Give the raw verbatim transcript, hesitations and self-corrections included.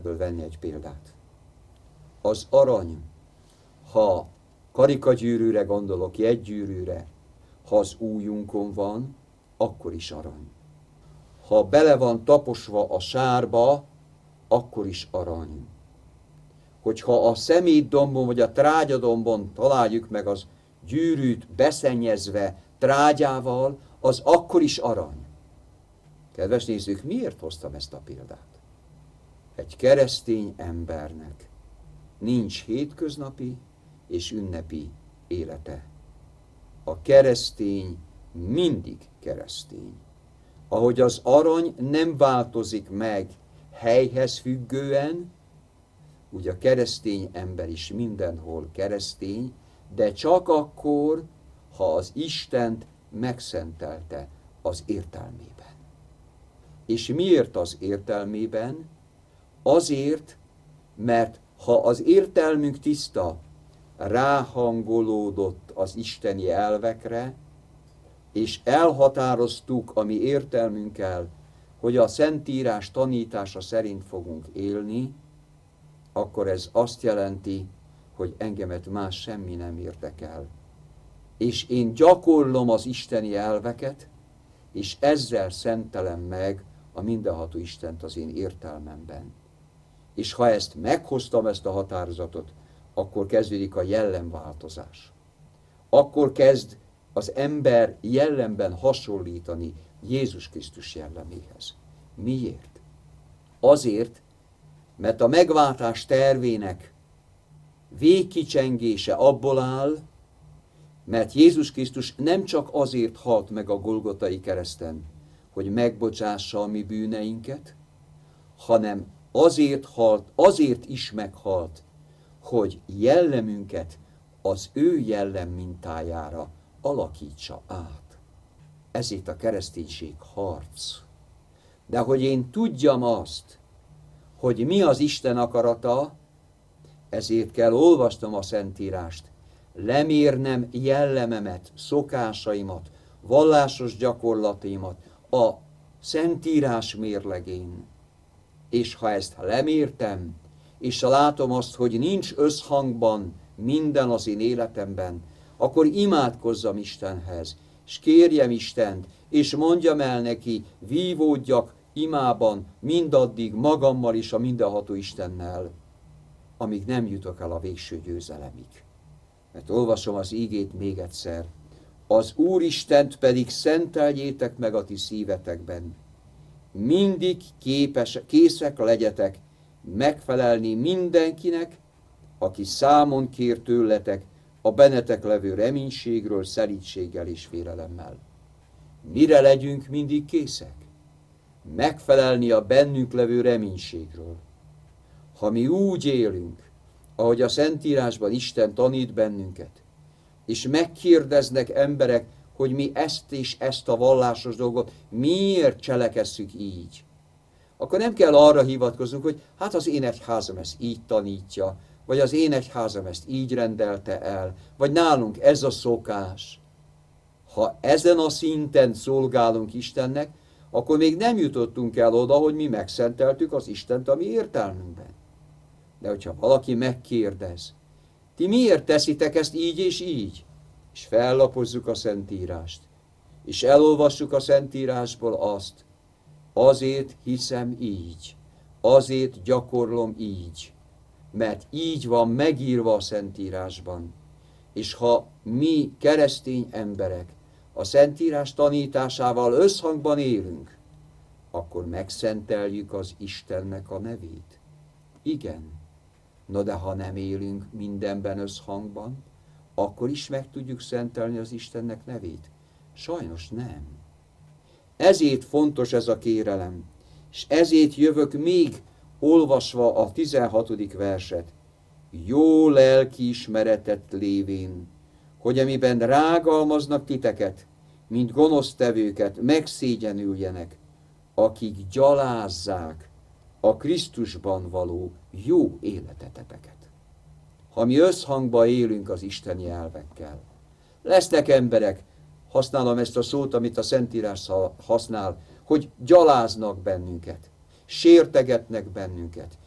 Istenből venni egy példát. Az arany, ha karikagyűrűre gondolok, jegygyűrűre, ha az ujjunkon van, akkor is arany. Ha bele van taposva a sárba, akkor is arany. Hogyha a szemétdombon vagy a trágyadombon találjuk meg az gyűrűt beszennyezve trágyával, az akkor is arany. Kedves nézők, miért hoztam ezt a példát? Egy keresztény embernek nincs hétköznapi és ünnepi élete. A keresztény mindig keresztény. Ahogy az arany nem változik meg helyhez függően, úgy a keresztény ember is mindenhol keresztény, de csak akkor, ha az Istent megszentelte az értelmében. És miért az értelmében? Azért, mert ha az értelmünk tiszta, ráhangolódott az isteni elvekre, és elhatároztuk a mi értelmünkkel, hogy a Szentírás tanítása szerint fogunk élni, akkor ez azt jelenti, hogy engemet más semmi nem érdekel. És én gyakorlom az isteni elveket, és ezzel szentelem meg a mindenható Istent az én értelmemben. És ha ezt meghoztam, ezt a határozatot, akkor kezdődik a jellemváltozás. Akkor kezd az ember jellemben hasonlítani Jézus Krisztus jelleméhez. Miért? Azért, mert a megváltás tervének végkicsengése abból áll, mert Jézus Krisztus nem csak azért halt meg a Golgotai kereszten, hogy megbocsássa a mi bűneinket, hanem azért halt, azért is meghalt, hogy jellemünket az ő jellem mintájára alakítsa át. Ezért a kereszténység harc. De hogy én tudjam azt, hogy mi az Isten akarata, ezért kell olvasnom a Szentírást, lemérnem jellememet, szokásaimat, vallásos gyakorlataimat a Szentírás mérlegén. És ha ezt lemértem, és látom azt, hogy nincs összhangban minden az én életemben, akkor imádkozzam Istenhez, és kérjem Istent, és mondjam el neki, vívódjak imában mindaddig magammal is a mindenható Istennel, amíg nem jutok el a végső győzelemig. Mert olvasom az ígét még egyszer, az Úristent pedig szenteljétek meg a ti szívetekben. Mindig képes, készek legyetek megfelelni mindenkinek, aki számon kér tőletek a bennetek levő reménységről, szelídséggel és félelemmel. Mire legyünk mindig készek? Megfelelni a bennünk levő reménységről. Ha mi úgy élünk, ahogy a Szentírásban Isten tanít bennünket, és megkérdeznek emberek, hogy mi ezt és ezt a vallásos dolgot miért cselekesszük így, akkor nem kell arra hivatkoznunk, hogy hát az én egyházam ezt így tanítja, vagy az én egyházam ezt így rendelte el, vagy nálunk ez a szokás. Ha ezen a szinten szolgálunk Istennek, akkor még nem jutottunk el oda, hogy mi megszenteltük az Istent a mi értelmünkben. De hogyha valaki megkérdez, ti miért teszitek ezt így és így? És fellapozzuk a Szentírást, és elolvassuk a Szentírásból azt, azért hiszem így, azért gyakorlom így, mert így van megírva a Szentírásban. És ha mi keresztény emberek a Szentírás tanításával összhangban élünk, akkor megszenteljük az Istennek a nevét. Igen, no de ha nem élünk mindenben összhangban, akkor is meg tudjuk szentelni az Istennek nevét? Sajnos nem. Ezért fontos ez a kérelem, és ezért jövök még olvasva a tizenhatodik verset. Jó lelkiismeretet lévén, hogy amiben rágalmaznak titeket, mint gonosztevőket, megszégyenüljenek, akik gyalázzák a Krisztusban való jó életeteteket. Ha mi összhangba élünk az isteni elvekkel. Lesznek emberek, használom ezt a szót, amit a Szentírás használ, hogy gyaláznak bennünket, sértegetnek bennünket,